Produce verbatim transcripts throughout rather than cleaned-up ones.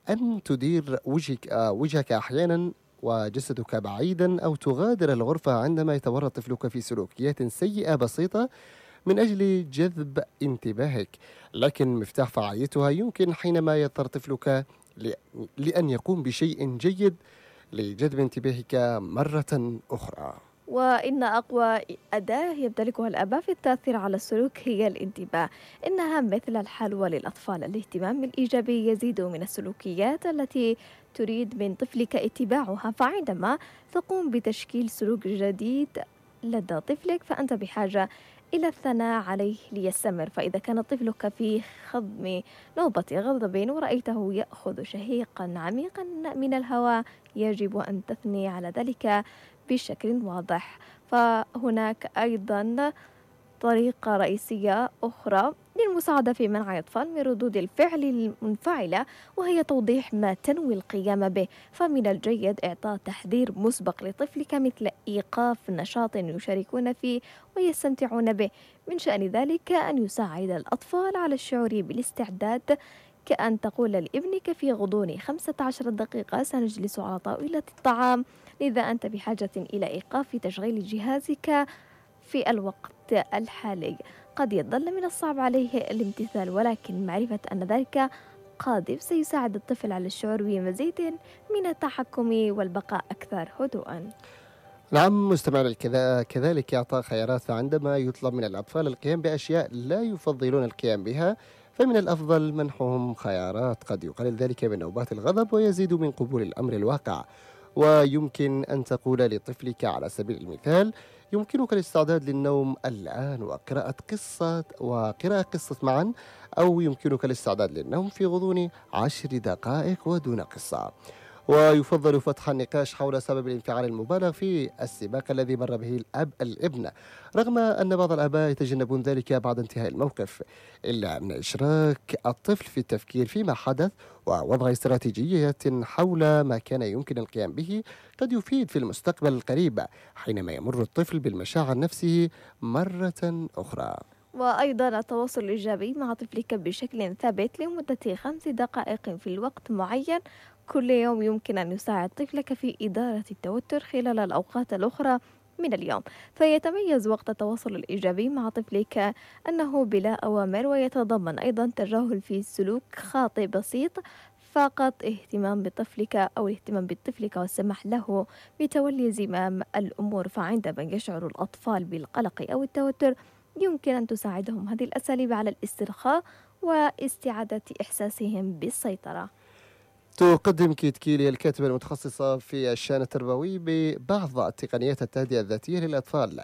أن تدير وجهك آه، وجهك أحيانا وجسدك بعيدا أو تغادر الغرفة عندما يتورط طفلك في سلوكيات سيئة بسيطة من أجل جذب انتباهك، لكن مفتاح فعاليتها يمكن حينما يضطر طفلك ل- لأن يقوم بشيء جيد لجذب انتباهك مرة أخرى. وإن أقوى أداة يمتلكها الآباء في التأثير على السلوك هي الانتباه. إنها مثل الحلوى للأطفال. الاهتمام الإيجابي يزيد من السلوكيات التي تريد من طفلك اتباعها، فعندما تقوم بتشكيل سلوك جديد لدى طفلك فأنت بحاجة إلى الثناء عليه ليستمر. فإذا كان طفلك في خضم نوبة غضب ورأيته يأخذ شهيقا عميقا من الهواء، يجب أن تثني على ذلك بشكل واضح. فهناك أيضا طريقة رئيسية أخرى للمساعدة في منع الأطفال من ردود الفعل المنفعلة، وهي توضيح ما تنوي القيام به. فمن الجيد إعطاء تحذير مسبق لطفلك، مثل إيقاف نشاط يشاركون فيه ويستمتعون به. من شأن ذلك أن يساعد الأطفال على الشعور بالاستعداد، كأن تقول لابنك في غضون خمسة عشر دقيقة سنجلس على طاولة الطعام، لذا أنت بحاجة إلى إيقاف تشغيل جهازك في الوقت الحالي. قد يظل من الصعب عليه الامتثال، ولكن معرفة أن ذلك قادم سيساعد الطفل على الشعور بمزيد من التحكم والبقاء أكثر هدوءا. نعم مستمعنا الكذا- كذلك إعطاء خيارات. عندما يطلب من الأطفال القيام بأشياء لا يفضلون القيام بها، فمن الأفضل منحهم خيارات قد يقلل ذلك من نوبات الغضب ويزيد من قبول الأمر الواقع. ويمكن أن تقول لطفلك على سبيل المثال: يمكنك الاستعداد للنوم الآن وقراءة قصة وقراءة قصة معا، أو يمكنك الاستعداد للنوم في غضون عشر دقائق ودون قصة. ويفضل فتح النقاش حول سبب الانفعال المبالغ في السباق الذي مر به الأب الابن، رغم أن بعض الآباء يتجنبون ذلك بعد انتهاء الموقف، إلا أن إشراك الطفل في التفكير فيما حدث ووضع استراتيجية حول ما كان يمكن القيام به قد يفيد في المستقبل القريب حينما يمر الطفل بالمشاعر نفسه مرة أخرى. وأيضا التواصل الإيجابي مع طفلك بشكل ثابت لمدة خمس دقائق في الوقت معين كل يوم يمكن أن يساعد طفلك في إدارة التوتر خلال الأوقات الأخرى من اليوم. فيتميز وقت التواصل الإيجابي مع طفلك أنه بلا أوامر، ويتضمن أيضا تجاهل في سلوك خاطئ بسيط، فقط اهتمام بطفلك أو الاهتمام بطفلك والسمح له بتولي زمام الأمور. فعندما يشعر الأطفال بالقلق أو التوتر يمكن أن تساعدهم هذه الأساليب على الاسترخاء واستعادة إحساسهم بالسيطرة. تقدم كيت كيلي الكاتبة المتخصصة في الشأن التربوي ببعض التقنيات التهدئة الذاتية للأطفال،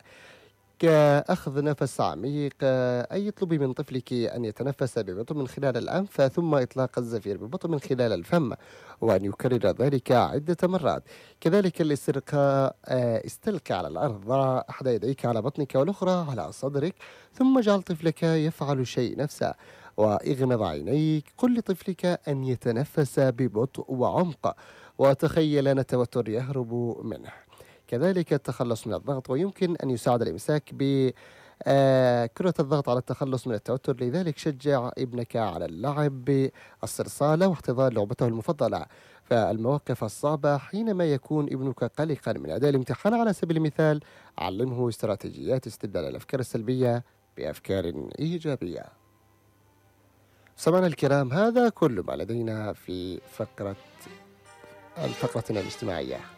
كأخذ نفس عميق، أي اطلبي من طفلك أن يتنفس ببطء من خلال الأنف ثم إطلاق الزفير ببطء من خلال الفم، وأن يكرر ذلك عدة مرات. كذلك الاسترخاء، آه، استلقي على الأرض، ضع إحدى يديك على بطنك والأخرى على صدرك، ثم جعل طفلك يفعل الشيء نفسه، واغمض عينيك. قل لطفلك أن يتنفس ببطء وعمق، وتخيل أن التوتر يهرب منه. كذلك التخلص من الضغط، ويمكن أن يساعد الإمساك ب آه، كرة الضغط على التخلص من التوتر. لذلك شجع ابنك على اللعب بالصرصالة واحتضان لعبته المفضلة. فالمواقف الصعبة حينما يكون ابنك قلقا من أداء الامتحان على سبيل المثال، علمه استراتيجيات استبدال الأفكار السلبية بأفكار إيجابية. سمعنا الكرام، هذا كل ما لدينا في فقرة الفقرة الاجتماعية.